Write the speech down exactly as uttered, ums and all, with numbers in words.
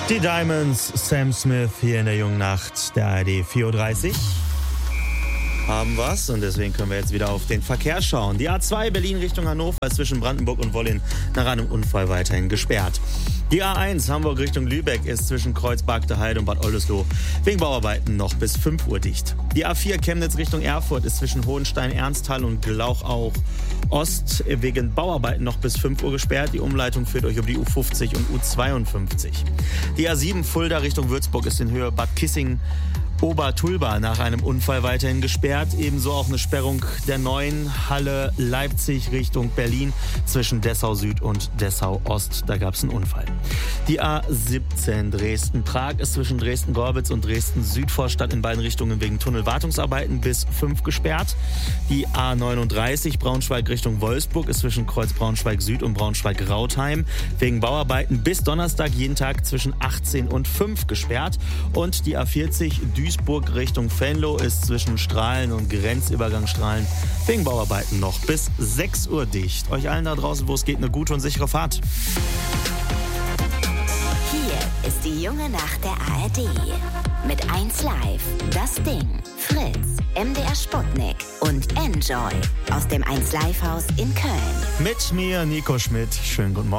Die Diamonds, Sam Smith hier in der jungen Nacht, der A R D vier Uhr dreißig. Haben wir's und deswegen können wir jetzt wieder auf den Verkehr schauen. Die A zwei Berlin Richtung Hannover ist zwischen Brandenburg und Wollin nach einem Unfall weiterhin gesperrt. Die A eins Hamburg Richtung Lübeck ist zwischen Kreuzberg, Heide und Bad Oldesloe wegen Bauarbeiten noch bis fünf Uhr dicht. Die A vier Chemnitz Richtung Erfurt ist zwischen Hohenstein, Ernsthal und Glauchau Ost wegen Bauarbeiten noch bis fünf Uhr gesperrt. Die Umleitung führt euch über die U fünfzig und U zweiundfünfzig. Die A sieben Fulda Richtung Würzburg ist in Höhe Bad Kissing Obertulba nach einem Unfall weiterhin gesperrt. Ebenso auch eine Sperrung der neuen Halle Leipzig Richtung Berlin zwischen Dessau Süd und Dessau Ost. Da gab es einen Unfall. Die A siebzehn Dresden-Prag ist zwischen Dresden-Gorbitz und Dresden-Südvorstadt in beiden Richtungen wegen Tunnelwartungsarbeiten bis fünf gesperrt. Die A neununddreißig Braunschweig Richtung Wolfsburg ist zwischen Kreuz Braunschweig Süd und Braunschweig-Rautheim wegen Bauarbeiten bis Donnerstag jeden Tag zwischen achtzehn und fünf gesperrt. Und die A vierzig Duisburg Richtung Venlo ist zwischen Strahlen und Grenzübergang Strahlen wegen Bauarbeiten noch bis sechs Uhr dicht. Euch allen da draußen, wo es geht, eine gute und sichere Fahrt. Hier ist die junge Nacht der A R D. Mit eins Live, Das Ding, Fritz, M D R Sputnik und Enjoy aus dem eins Live Haus in Köln. Mit mir, Nico Schmidt. Schönen guten Morgen.